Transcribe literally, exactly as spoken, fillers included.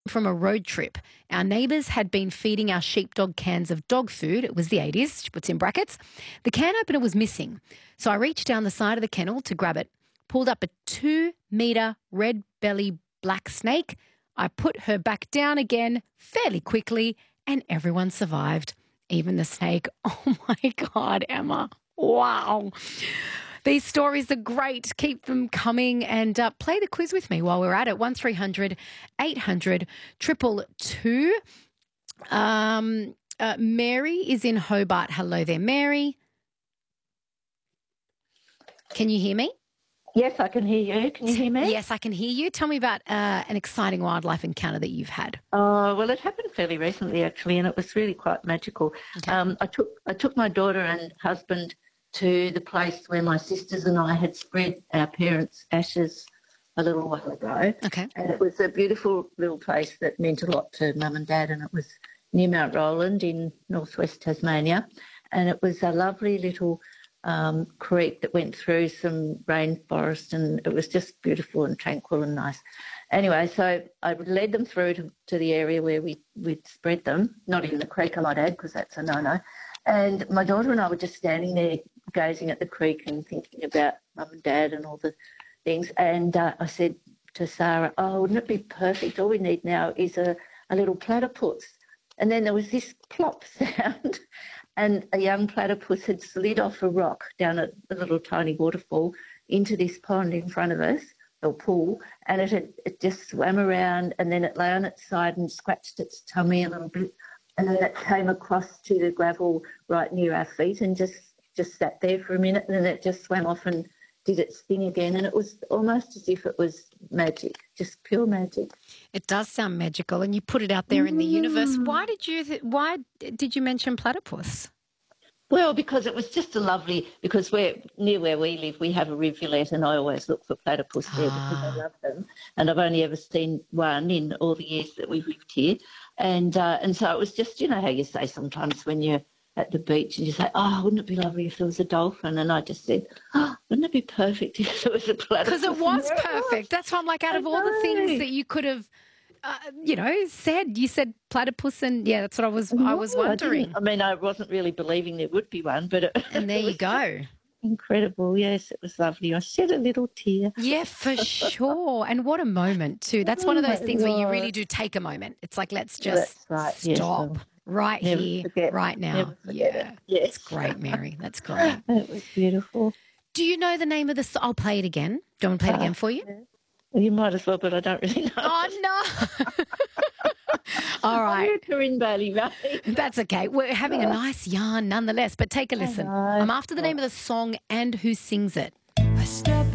from a road trip. Our neighbours had been feeding our sheepdog cans of dog food. It was the eighties, she puts in brackets. The can opener was missing. So I reached down the side of the kennel to grab it, pulled up a two-metre red belly black snake. I put her back down again fairly quickly and everyone survived, even the snake. Oh, my God, Emma. Wow. These stories are great. Keep them coming and uh, play the quiz with me while we're at it. one three hundred eight hundred two two two. Um, uh, Mary is in Hobart. Hello there, Mary. Can you hear me? Yes, I can hear you. Can you hear me? Yes, I can hear you. Tell me about uh, an exciting wildlife encounter that you've had. Oh, well, it happened fairly recently, actually, and it was really quite magical. Okay. Um, I took I took my daughter and husband to the place where my sisters and I had spread our parents' ashes a little while ago. Okay. And it was a beautiful little place that meant a lot to Mum and Dad, and it was near Mount Roland in northwest Tasmania. And it was a lovely little um, creek that went through some rainforest, and it was just beautiful and tranquil and nice. Anyway, so I led them through to, to the area where we, we'd spread them, not in the creek, I might add, because that's a no-no. And my daughter and I were just standing there gazing at the creek and thinking about Mum and Dad and all the things. And uh, I said to Sarah, oh, wouldn't it be perfect? All we need now is a, a little platypus. And then there was this plop sound and a young platypus had slid off a rock down a, a little tiny waterfall into this pond in front of us, or pool, and it had it just swam around and then it lay on its side and scratched its tummy a little bit. And then it came across to the gravel right near our feet and just, just sat there for a minute, and then it just swam off and did its thing again. And it was almost as if it was magic, just pure magic. It does sound magical, and you put it out there in the universe. Why did you th- Why did you mention platypus? Well, because it was just a lovely, because we're near where we live, we have a rivulet, and I always look for platypus there Ah. because I love them. And I've only ever seen one in all the years that we've lived here. And uh, and so it was just, you know how you say sometimes when you're at the beach and you say, oh, wouldn't it be lovely if there was a dolphin? And I just said, oh, wouldn't it be perfect if there was a platypus? Because it was And there perfect. That's why I'm like, out of all the things that you could have, uh, you know, said, you said platypus, and yeah, that's what I was. I was No, I wondering. didn't. I mean, I wasn't really believing there would be one, but it, And there it you was go. incredible. Yes, it was lovely. I shed a little tear. Yeah, for sure. And what a moment too. That's one of those things where you really do take a moment. It's like, let's just That's right, yes, stop well, right never here, forget, right now. never forget Yeah, it. Yes. it's great, Mary. That's great. It was beautiful. Do you know the name of the song? I'll play it again. Do you want me to play it again for you? Well, you might as well, but I don't really know. Oh, no. All right. I'm Corinne Bailey, right? That's okay. We're having a nice yarn nonetheless, but take a listen. know. I'm after the name of the song and who sings it. I stay